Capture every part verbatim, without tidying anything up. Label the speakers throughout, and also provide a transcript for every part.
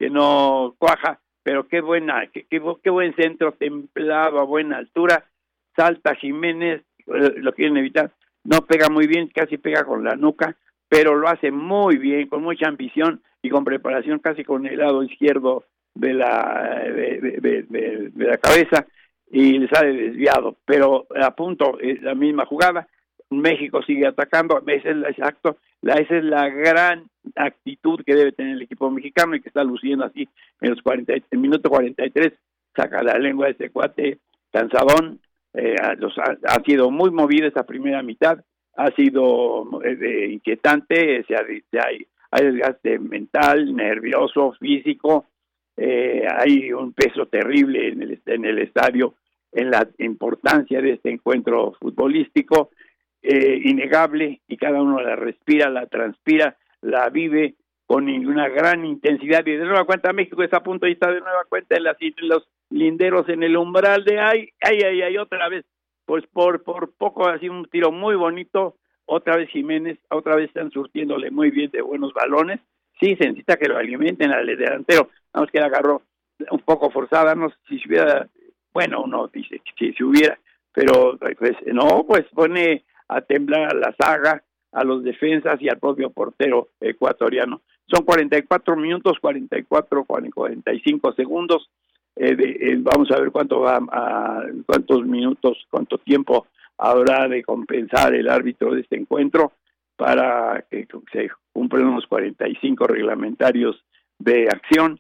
Speaker 1: que no cuaja, pero qué buena, qué, qué, qué buen centro, templado, a buena altura, salta Jiménez, lo quieren evitar, no pega muy bien, casi pega con la nuca, pero lo hace muy bien, con mucha ambición y con preparación, casi con el lado izquierdo de la de, de, de, de, de la cabeza, y le sale desviado, pero a punto, es la misma jugada. México sigue atacando, ese es la, exacto, la, esa es la gran actitud que debe tener el equipo mexicano y que está luciendo así en los cuarenta, en minuto cuarenta y tres, saca la lengua de este cuate cansadón. Eh, los, ha, ha sido muy movida esta primera mitad, ha sido eh, inquietante, se ha, se ha, hay desgaste mental, nervioso, físico, eh, hay un peso terrible en el, en el estadio, en la importancia de este encuentro futbolístico, eh, innegable, y cada uno la respira, la transpira, la vive con una gran intensidad, y de nueva cuenta México está a punto y está de nueva cuenta en, las, en los linderos, en el umbral de ay, ay, ay, ay, otra vez, pues por, por poco, así un tiro muy bonito, otra vez Jiménez, otra vez están surtiéndole muy bien de buenos balones. Sí, se necesita que lo alimenten al delantero, vamos, que la agarró un poco forzada, no sé si se hubiera, bueno, uno dice que si se hubiera, pero pues no, pues pone a temblar a la saga, a los defensas y al propio portero ecuatoriano. Son cuarenta y cuatro minutos, cuarenta y cuatro, cuarenta y cinco segundos, eh, de, eh, vamos a ver cuánto va, a, cuántos minutos, cuánto tiempo habrá de compensar el árbitro de este encuentro para que se cumplan los cuarenta y cinco reglamentarios de acción,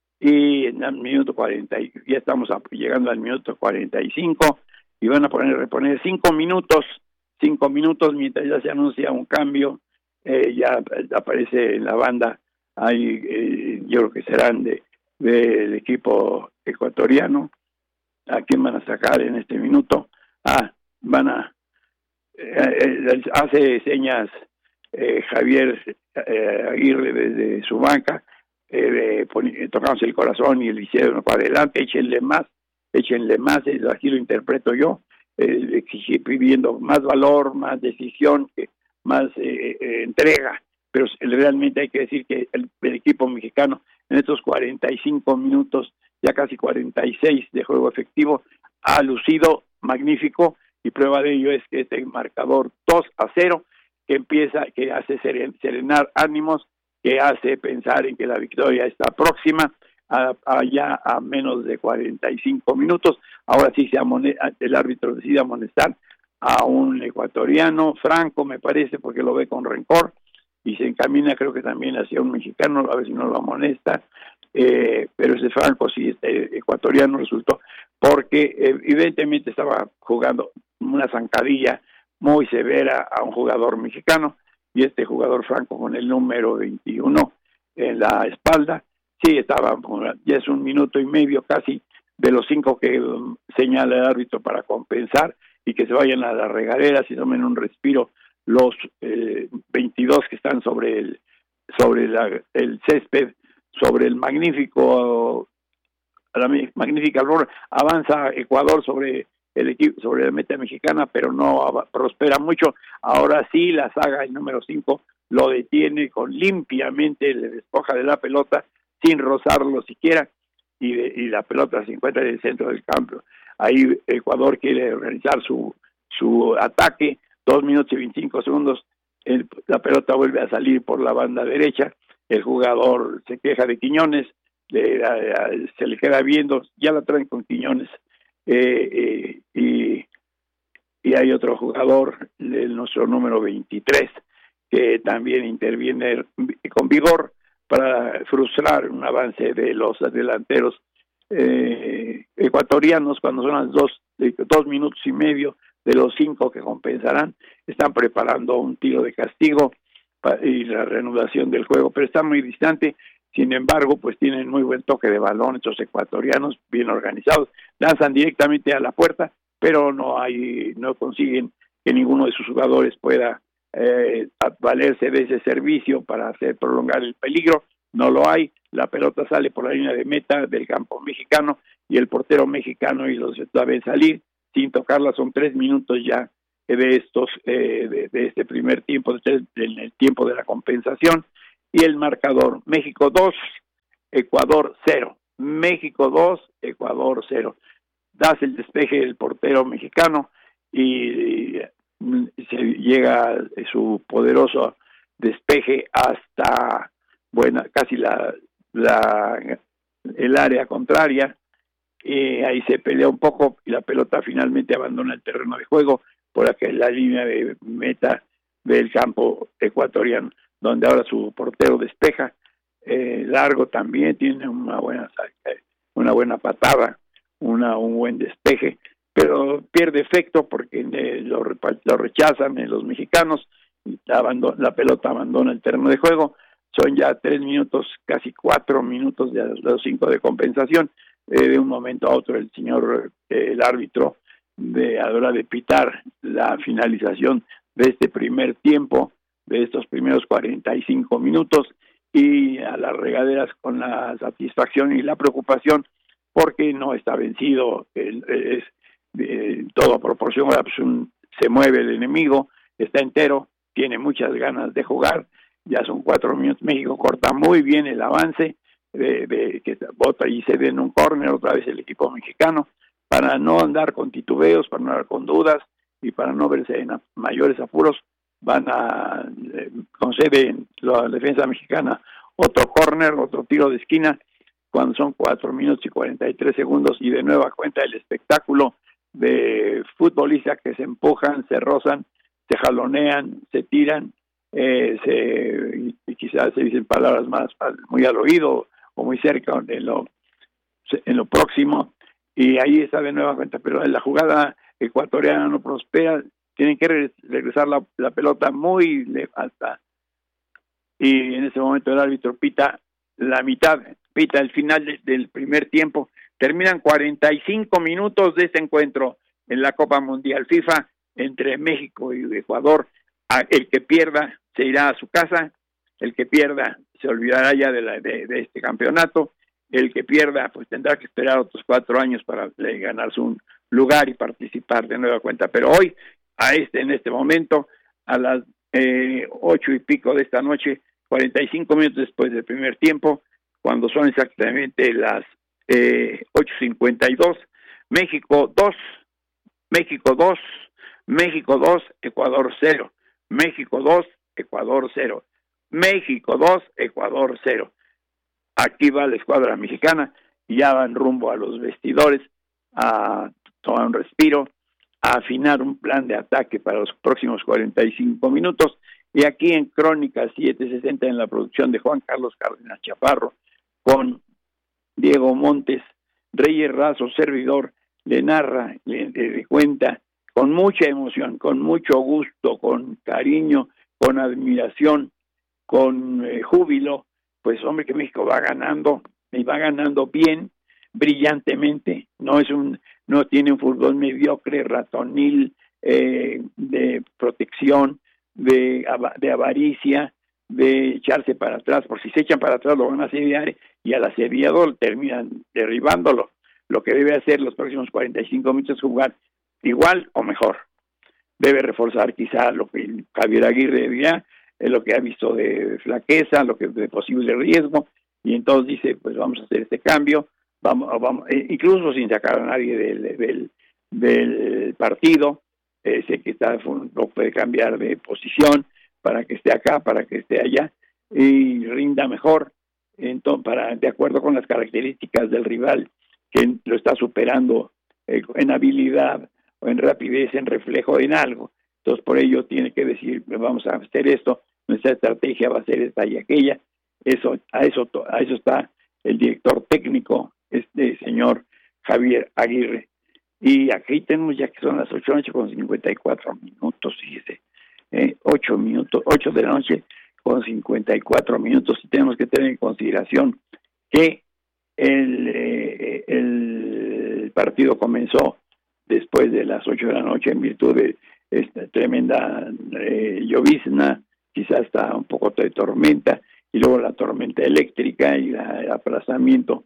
Speaker 1: y en el minuto cuarenta, ya estamos llegando al minuto cuarenta y cinco, y van a poner, reponer cinco minutos, cinco minutos mientras ya se anuncia un cambio, eh, ya aparece en la banda, hay, eh, yo creo que serán de del equipo ecuatoriano. ¿A quién van a sacar en este minuto? Ah, van a, eh, eh, hace señas eh, Javier eh, Aguirre desde su banca, eh, eh, tocándose el corazón y le hicieron para adelante, échenle más, échenle más, así lo interpreto yo, eh, pidiendo más valor, más decisión, más eh, eh, entrega, pero realmente hay que decir que el, el equipo mexicano en estos cuarenta y cinco minutos, ya casi cuarenta y seis de juego efectivo, ha lucido magnífico, y prueba de ello es que este marcador dos a cero, que empieza, que hace seren, serenar ánimos, que hace pensar en que la victoria está próxima, a, a ya a menos de cuarenta y cinco minutos. Ahora sí se amone, el árbitro decide amonestar a un ecuatoriano, Franco me parece, porque lo ve con rencor, y se encamina creo que también hacia un mexicano, a ver si no lo amonesta, eh, pero ese Franco sí, este ecuatoriano resultó, porque eh, evidentemente estaba jugando una zancadilla muy severa a un jugador mexicano, y este jugador Franco con el número veintiuno en la espalda, sí estaba, ya es un minuto y medio casi de los cinco que um, señala el árbitro para compensar y que se vayan a la regadera, si tomen un respiro los eh, veintidós que están sobre el sobre la, el césped, sobre el magnífico la magnífica flor, avanza Ecuador sobre el equipo, sobre la meta mexicana, pero no prospera mucho. Ahora sí la saga, el número cinco, lo detiene con limpiamente, le despoja de la pelota sin rozarlo siquiera, y, de, y la pelota se encuentra en el centro del campo. Ahí Ecuador quiere organizar su su ataque, dos minutos y veinticinco segundos, el, la pelota vuelve a salir por la banda derecha, el jugador se queja de Quiñones, de, a, a, se le queda viendo, ya la traen con Quiñones, eh, eh, y, y hay otro jugador, el, nuestro número veintitrés, que también interviene con vigor para frustrar un avance de los delanteros eh, ecuatorianos, cuando son las dos, dos minutos y medio de los cinco que compensarán. Están preparando un tiro de castigo y la reanudación del juego, pero está muy distante. Sin embargo, pues tienen muy buen toque de balón estos ecuatorianos, bien organizados, lanzan directamente a la puerta, pero no hay, no consiguen que ninguno de sus jugadores pueda eh, valerse de ese servicio para hacer prolongar el peligro. No lo hay, la pelota sale por la línea de meta del campo mexicano, y el portero mexicano y los saben salir sin tocarla. Son tres minutos ya de estos eh, de, de este primer tiempo, de, de, en el tiempo de la compensación, y el marcador: México dos, Ecuador cero. México dos, Ecuador cero. Das el despeje del portero mexicano y, y se llega su poderoso despeje hasta, bueno, casi la, la el área contraria. Eh, ahí se pelea un poco y la pelota finalmente abandona el terreno de juego por aquí la línea de meta del campo ecuatoriano, donde ahora su portero despeja. Eh, largo también tiene una buena una buena patada, una un buen despeje, pero pierde efecto porque eh, lo, lo rechazan eh, los mexicanos y la, abandona, la pelota abandona el terreno de juego. Son ya tres minutos, casi cuatro minutos de los cinco de compensación. Eh, de un momento a otro el señor eh, el árbitro de a la hora de pitar la finalización de este primer tiempo, de estos primeros cuarenta y cinco minutos, y a las regaderas con la satisfacción y la preocupación porque no está vencido, el, es eh, todo proporción, pues un, se mueve el enemigo, está entero, tiene muchas ganas de jugar. Ya son cuatro minutos, México corta muy bien el avance de, de que bota y se den un córner otra vez el equipo mexicano, para no andar con titubeos, para no andar con dudas y para no verse en mayores apuros. Van a eh, concede la defensa mexicana otro córner, otro tiro de esquina, cuando son cuatro minutos y cuarenta y tres segundos, y de nueva cuenta el espectáculo de futbolistas que se empujan, se rozan, se jalonean, se tiran, eh, se, y quizás se dicen palabras más muy al oído o muy cerca en lo, en lo próximo, y ahí está de nueva cuenta, pero la jugada ecuatoriana no prospera. Tienen que regresar la, la pelota muy le falta, y en ese momento el árbitro pita la mitad, pita el final de, del primer tiempo. Terminan cuarenta y cinco minutos de este encuentro en la Copa Mundial FIFA entre México y Ecuador. El que pierda se irá a su casa, el que pierda se olvidará ya de, la, de, de este campeonato, el que pierda pues tendrá que esperar otros cuatro años para ganarse un lugar y participar de nueva cuenta. Pero hoy, a este en este momento, a las eh, ocho y pico de esta noche, cuarenta y cinco minutos después del primer tiempo, cuando son exactamente las eh, ocho cincuenta y dos, México dos, México dos, México dos, Ecuador cero, México dos, Ecuador cero, México dos, Ecuador cero. Aquí va la escuadra mexicana y ya van rumbo a los vestidores a tomar un respiro, a afinar un plan de ataque para los próximos cuarenta y cinco minutos. Y aquí en Crónica setecientos sesenta, en la producción de Juan Carlos Cárdenas Chaparro, con Diego Montes, Reyes Razo, servidor, le narra, le, le cuenta con mucha emoción, con mucho gusto, con cariño, con admiración, con eh, júbilo, pues hombre, que México va ganando, y va ganando bien, brillantemente. No es un, no tiene un fútbol mediocre, ratonil, eh, de protección, de, de avaricia, de echarse para atrás, por si se echan para atrás lo van a asediar y al asediador terminan derribándolo. Lo que debe hacer los próximos cuarenta y cinco minutos es jugar igual o mejor. Debe reforzar quizá lo que Javier Aguirre dirá, eh, lo que ha visto de flaqueza, lo que de posible riesgo, y entonces dice, pues vamos a hacer este cambio, vamos, vamos eh, incluso sin sacar a nadie del, del, del partido. Eh, sé que está, no puede cambiar de posición para que esté acá, para que esté allá y rinda mejor, entonces, para de acuerdo con las características del rival que lo está superando eh, en habilidad o en rapidez, en reflejo, en algo. Entonces por ello tiene que decir, vamos a hacer esto, nuestra estrategia va a ser esta y aquella. Eso, a eso, a eso está el director técnico, este señor Javier Aguirre. Y aquí tenemos ya que son las ocho de la noche con cincuenta y cuatro minutos, fíjese, eh, ocho minutos, ocho de la noche con cincuenta y cuatro minutos, y tenemos que tener en consideración que el, eh, el partido comenzó después de las ocho de la noche en virtud de esta tremenda eh, llovizna, quizás está un poco de tormenta, y luego la tormenta eléctrica y la, el aplazamiento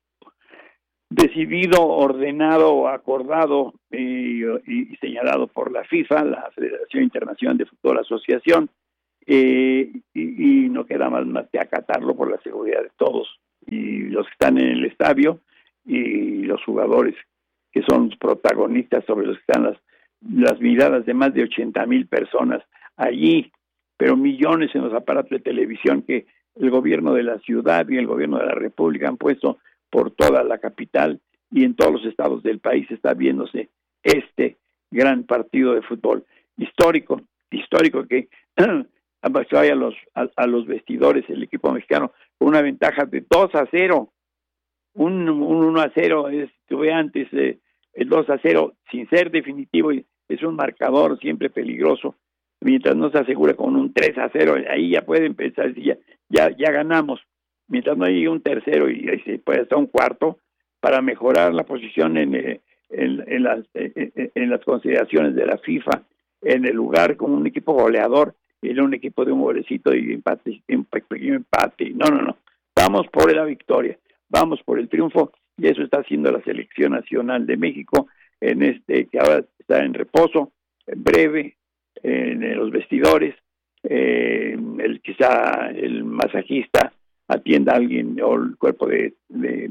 Speaker 1: decidido, ordenado, acordado y, y señalado por la FIFA, la Federación Internacional de Fútbol Asociación, eh, y, y no queda más, más que acatarlo por la seguridad de todos y están en el estadio y los jugadores que son los protagonistas sobre los que están las, las miradas de más de ochenta mil personas allí, pero millones en los aparatos de televisión que el gobierno de la ciudad y el gobierno de la república han puesto por toda la capital y en todos los estados del país está viéndose este gran partido de fútbol histórico, histórico que vaya a los, a, a los vestidores el equipo mexicano con una ventaja de dos a cero, un, un uno a cero, estuve antes, eh, el dos a cero sin ser definitivo, es un marcador siempre peligroso, mientras no se asegure con un tres a cero, ahí ya pueden pensar si ya, ya, ya ganamos, mientras no llegue un tercero y ahí se puede hasta un cuarto, para mejorar la posición en, en, en, las, en, en las consideraciones de la FIFA, en el lugar como un equipo goleador, y no un equipo de un golecito y empate, un pequeño empate, no, no, no, vamos por la victoria, vamos por el triunfo, y eso está haciendo la selección nacional de México, en este que ahora está en reposo, en breve, en los vestidores, eh, el quizá el masajista atienda a alguien, o el cuerpo de, de,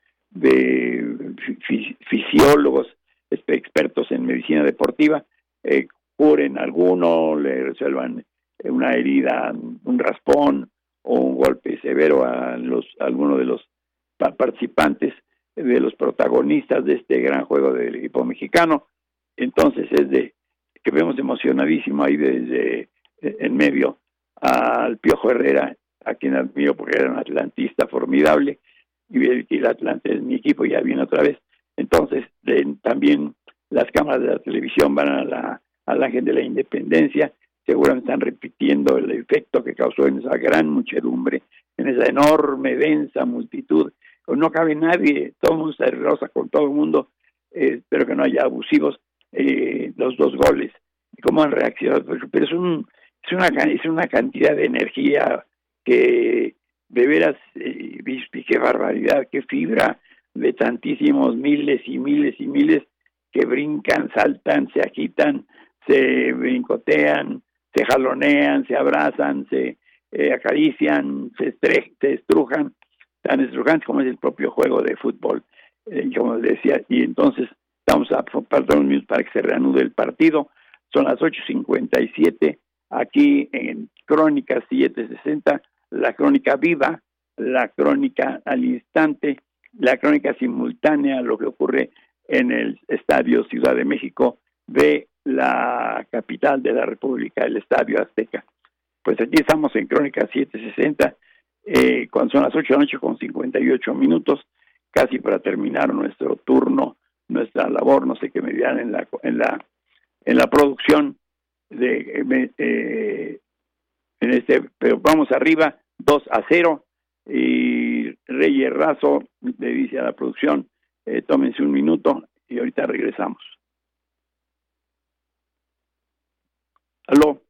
Speaker 1: de fisiólogos expertos en medicina deportiva, eh, curen a alguno, le resuelvan una herida, un raspón o un golpe severo a los a alguno de los participantes, de los protagonistas de este gran juego del equipo mexicano. Entonces es de que vemos emocionadísimo ahí desde en medio al Piojo Herrera, a quien admiro porque era un atlantista formidable, y el Atlante es mi equipo, ya viene otra vez. Entonces de, también las cámaras de la televisión van a la, al Ángel de la Independencia, seguramente están repitiendo el efecto que causó en esa gran muchedumbre, en esa enorme, densa multitud. No cabe nadie, todo el mundo está rosa con todo el mundo, eh, espero que no haya abusivos, eh, los dos goles, cómo han reaccionado, pero es, un, es, una, es una cantidad de energía que de veras, eh, qué barbaridad, qué fibra de tantísimos miles y miles y miles que brincan, saltan, se agitan, se brincotean, se jalonean, se abrazan, se eh, acarician, se, estre- se estrujan, tan estrujantes como es el propio juego de fútbol, eh, como les decía, y entonces estamos a faltar unos minutos para que se reanude el partido, son las ocho cincuenta y siete, aquí en Crónica siete sesenta, la crónica viva, la crónica al instante, la crónica simultánea a lo que ocurre en el Estadio Ciudad de México de la capital de la República, el Estadio Azteca. Pues aquí estamos en Crónica siete sesenta, eh, cuando son las ocho de la noche con cincuenta y ocho minutos, casi para terminar nuestro turno, nuestra labor, no sé qué me dirán en la en la en la producción de eh, en este, pero vamos arriba, dos a cero, y Reyes Razo le dice a la producción, eh, tómense un minuto y ahorita regresamos. ¿Aló?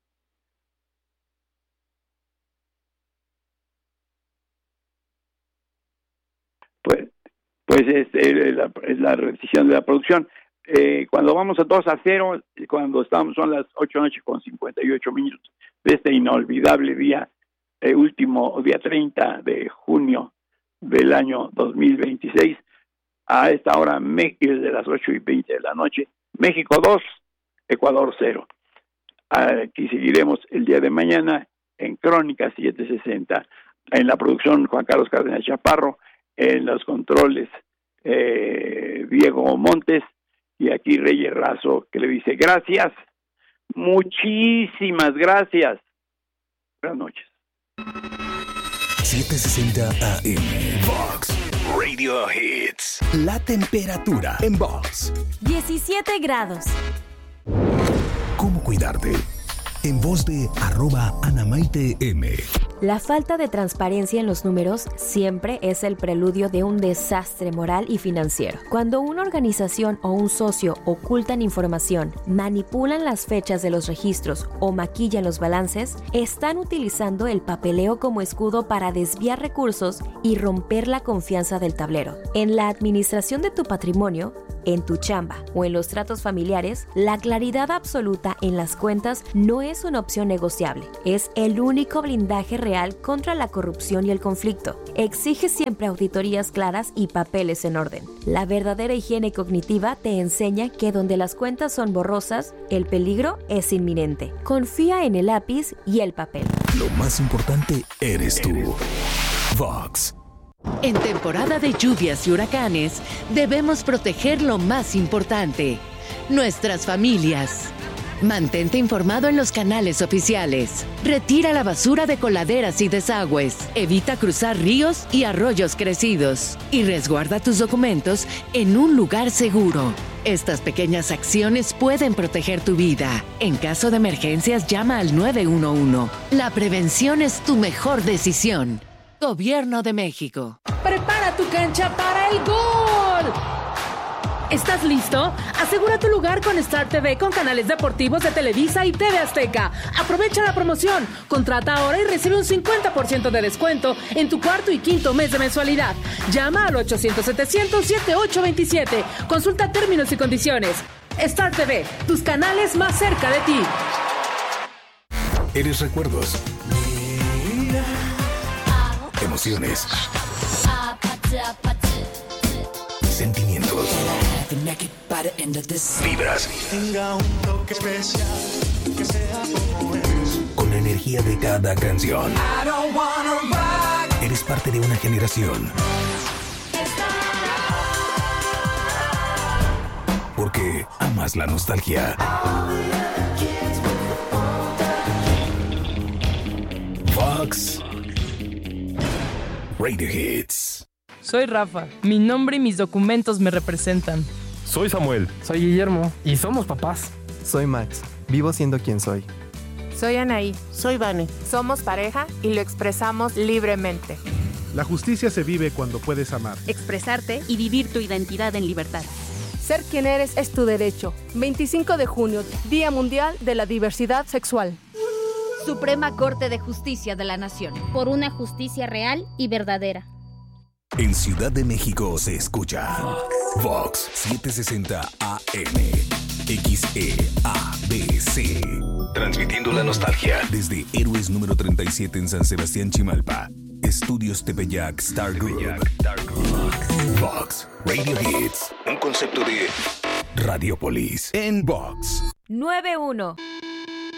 Speaker 1: Pues, pues es, es, la, es la repetición de la producción. Eh, cuando vamos a dos a cero, cuando estamos, son las ocho de la noche con cincuenta y ocho minutos de este inolvidable día, eh, último día treinta de junio del año dos mil veintiséis, a esta hora, desde las ocho y veinte de la noche, México dos, Ecuador cero. Aquí seguiremos el día de mañana en Crónica siete sesenta, en la producción Juan Carlos Cárdenas Chaparro, en los controles eh, Diego Montes, y aquí Reyes Razo, que le dice gracias, muchísimas gracias. Buenas noches.
Speaker 2: setecientos sesenta A M Vox Radio Hits. La temperatura en Vox.
Speaker 3: diecisiete grados.
Speaker 2: ¿Cómo cuidarte? En voz de arroba Ana Maite M.
Speaker 3: La falta de transparencia en los números siempre es el preludio de un desastre moral y financiero. Cuando una organización o un socio ocultan información, manipulan las fechas de los registros o maquillan los balances, están utilizando el papeleo como escudo para desviar recursos y romper la confianza del tablero. En la administración de tu patrimonio, en tu chamba o en los tratos familiares, la claridad absoluta en las cuentas no es una opción negociable. Es el único blindaje real contra la corrupción y el conflicto. Exige siempre auditorías claras y papeles en orden. La verdadera higiene cognitiva te enseña que donde las cuentas son borrosas, el peligro es inminente. Confía en el lápiz y el papel.
Speaker 2: Lo más importante eres tú. Vox.
Speaker 4: En temporada de lluvias y huracanes, debemos proteger lo más importante, nuestras familias. Mantente informado en los canales oficiales. Retira la basura de coladeras y desagües. Evita cruzar ríos y arroyos crecidos. Y resguarda tus documentos en un lugar seguro. Estas pequeñas acciones pueden proteger tu vida. En caso de emergencias, llama al nueve uno uno. La prevención es tu mejor decisión. Gobierno de México.
Speaker 5: ¡Prepara tu cancha para el gol! ¿Estás listo? Asegura tu lugar con Star T V con canales deportivos de Televisa y T V Azteca. Aprovecha la promoción. Contrata ahora y recibe un cincuenta por ciento de descuento en tu cuarto y quinto mes de mensualidad. Llama al ochocientos setecientos setenta y ocho veintisiete. Consulta términos y condiciones. Star T V, tus canales más cerca de ti.
Speaker 2: Eres recuerdos. Emociones. Sentimientos. Vibras. Con la energía de cada canción. Eres parte de una generación. Porque amas la nostalgia. Vox Radio Hits.
Speaker 6: Soy Rafa. Mi nombre y mis documentos me representan.
Speaker 7: Soy Samuel.
Speaker 8: Soy Guillermo. Y somos papás.
Speaker 9: Soy Max. Vivo siendo quien soy.
Speaker 10: Soy Anaí.
Speaker 11: Soy Vane.
Speaker 10: Somos pareja y lo expresamos libremente.
Speaker 12: La justicia se vive cuando puedes amar,
Speaker 13: expresarte y vivir tu identidad en libertad.
Speaker 14: Ser quien eres es tu derecho. veinticinco de junio, Día Mundial de la Diversidad Sexual.
Speaker 13: Suprema Corte de Justicia de la Nación.
Speaker 15: Por una justicia real y verdadera.
Speaker 2: En Ciudad de México se escucha Vox setecientos sesenta A M, X E A B C. Transmitiendo la nostalgia desde Héroes número treinta y siete en San Sebastián, Chimalpa. Estudios Tepeyac Star Group. Vox Radio Hits. Un concepto de Radiopolis en Vox.
Speaker 3: nueve uno.